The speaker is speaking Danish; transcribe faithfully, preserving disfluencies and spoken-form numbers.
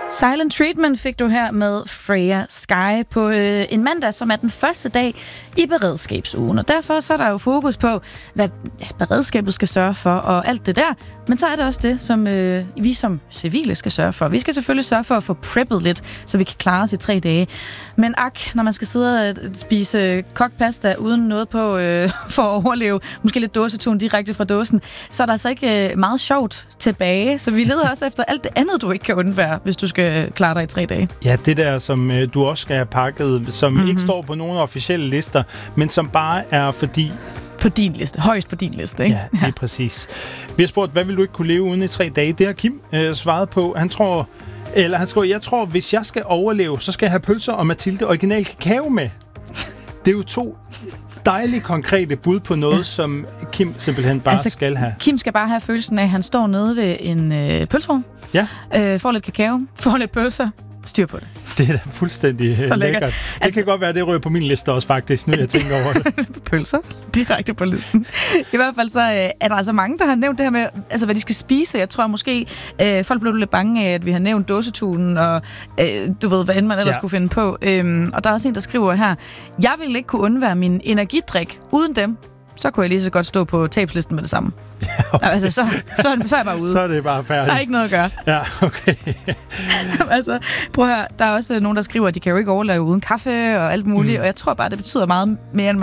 Silent Treatment fik du her med Freya Sky på øh, en mandag, som er den første dag i beredskabsugen. Og derfor så er der jo fokus på, hvad ja, beredskabet skal sørge for og alt det der. Men så er det også det, som øh, vi som civile skal sørge for. Vi skal selvfølgelig sørge for at få preppet lidt, så vi kan klare os i tre dage. Men ak, når man skal sidde og spise kogt pasta uden noget på øh, for at overleve, måske lidt dåsetun direkte fra dåsen, så er der altså ikke øh, meget sjovt tilbage. Så vi leder også efter alt det andet, du ikke kan undvære, hvis du skal klare dig i tre dage. Ja, det der, som øh, du også skal have pakket, som mm-hmm. ikke står på nogen officielle lister, men som bare er fordi... På din liste. Højst på din liste, ikke? Ja, lige ja. præcis. Vi har spurgt, hvad vil du ikke kunne leve uden i tre dage? Det har Kim øh, svaret på. Han tror... Eller han skriver, jeg tror, hvis jeg skal overleve, så skal jeg have pølser og Mathilde original kakao med. Det er jo to dejlige, konkrete bud på noget, ja. som Kim simpelthen bare altså, skal have. Kim skal bare have følelsen af, at han står nede ved en øh, pølsevogn, ja. øh, får lidt kakao, får lidt pølser, styr på det. Det er da fuldstændig så lækkert. lækkert. Det altså, kan godt være, det ryger på min liste også faktisk, nu jeg tænker over det. Pølser? Direkte på listen. I hvert fald så øh, er der altså mange, der har nævnt det her med, altså hvad de skal spise. Jeg tror måske, øh, folk blev lidt bange af, at vi har nævnt dåsetunen, og øh, du ved, hvad end man ellers ja. kunne finde på. Øhm, og der er også en, der skriver her, jeg ville ikke kunne undvære min energidrik uden dem. Så kunne jeg lige så godt stå på tabslisten med det samme. Ja, okay. Altså, så, så, så er jeg bare ude. Så er det bare færdigt. Der er ikke noget at gøre. Ja, okay. Altså, prøv at høre, der er også nogen, der skriver, at de kan jo ikke overleve uden kaffe og alt muligt, mm. og jeg tror bare, det betyder meget mere, end